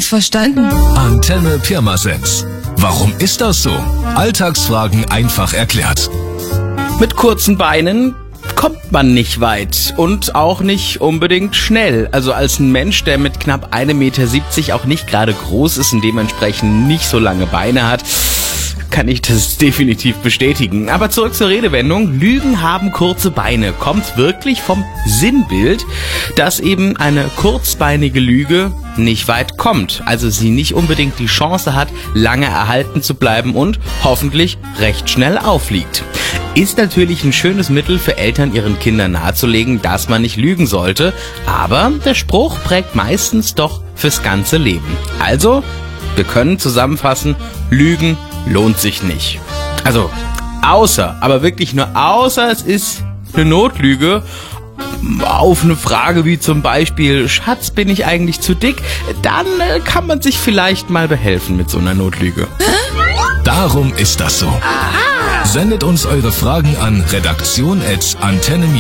verstanden. Antenne Pirmasens. Warum ist das so? Alltagsfragen einfach erklärt. Mit kurzen Beinen kommt man nicht weit und auch nicht unbedingt schnell. Also als ein Mensch, der mit knapp 1,70 Meter auch nicht gerade groß ist und dementsprechend nicht so lange Beine hat, kann ich das definitiv bestätigen. Aber zurück zur Redewendung. Lügen haben kurze Beine. Kommt wirklich vom Sinnbild, dass eben eine kurzbeinige Lüge nicht weit kommt. Also sie nicht unbedingt die Chance hat, lange erhalten zu bleiben und hoffentlich recht schnell auffliegt. Ist natürlich ein schönes Mittel für Eltern, ihren Kindern nahezulegen, dass man nicht lügen sollte. Aber der Spruch prägt meistens doch fürs ganze Leben. Also, wir können zusammenfassen, Lügen lohnt sich nicht. Also, aber wirklich nur außer es ist eine Notlüge. Auf eine Frage wie zum Beispiel, Schatz, bin ich eigentlich zu dick? Dann kann man sich vielleicht mal behelfen mit so einer Notlüge. Darum ist das so. Sendet uns eure Fragen an redaktion@antenne